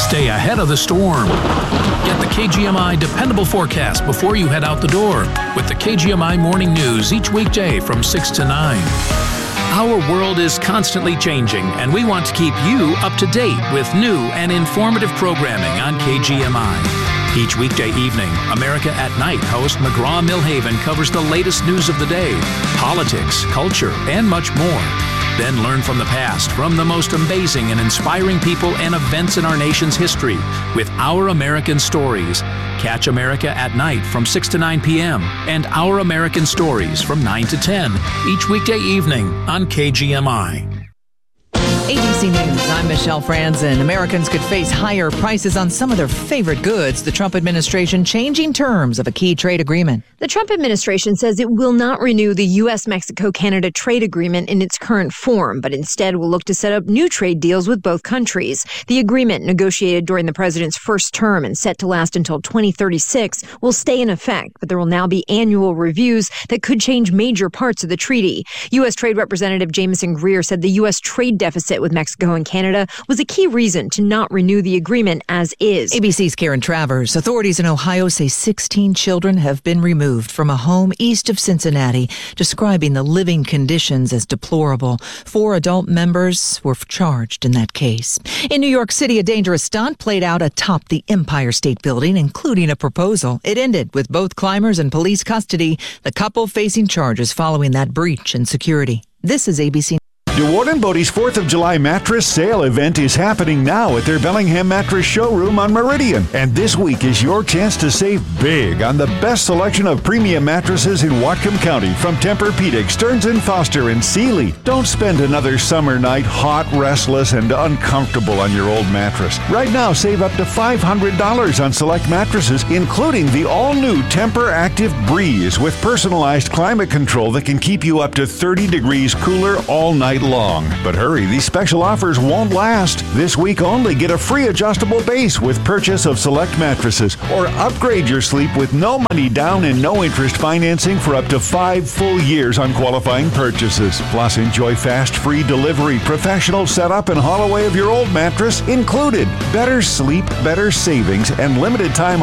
Stay ahead of the storm. Get the KGMI dependable forecast before you head out the door with the KGMI Morning News each weekday from 6 to 9. Our world is constantly changing, and we want to keep you up to date with new and informative programming on KGMI. Each weekday evening, America at Night host McGraw-Milhaven covers the latest news of the day, politics, culture, and much more. Then learn from the past, from the most amazing and inspiring people and events in our nation's history with Our American Stories. Catch America at Night from 6 to 9 p.m. and Our American Stories from 9 to 10 each weekday evening on KGMI. ABC News, I'm Michelle Franzen. Americans could face higher prices on some of their favorite goods. The Trump administration changing terms of a key trade agreement. The Trump administration says it will not renew the U.S.-Mexico-Canada trade agreement in its current form, but instead will look to set up new trade deals with both countries. The agreement, negotiated during the president's first term and set to last until 2036, will stay in effect, but there will now be annual reviews that could change major parts of the treaty. U.S. Trade Representative Jamieson Greer said the U.S. trade deficit with Mexico and Canada was a key reason to not renew the agreement as is. ABC's Karen Travers. Authorities in Ohio say 16 children have been removed from a home east of Cincinnati, describing the living conditions as deplorable. 4 adult members were charged in that case. In New York City, a dangerous stunt played out atop the Empire State Building, including a proposal. It ended with both climbers in police custody, the couple facing charges following that breach in security. This is ABC. DeWard & Bodie's 4th of July mattress sale event is happening now at their Bellingham Mattress Showroom on Meridian. And this week is your chance to save big on the best selection of premium mattresses in Whatcom County from Tempur-Pedic, Stearns & Foster, and Sealy. Don't spend another summer night hot, restless, and uncomfortable on your old mattress. Right now, save up to $500 on select mattresses, including the all-new Tempur Active Breeze with personalized climate control that can keep you up to 30 degrees cooler all night long. But hurry, these special offers won't last. This week only, get a free adjustable base with purchase of select mattresses, or upgrade your sleep with no money down and no interest financing for up to 5 full years on qualifying purchases. Plus, enjoy fast, free delivery, professional setup, and haul away of your old mattress included. Better sleep, better savings, and limited time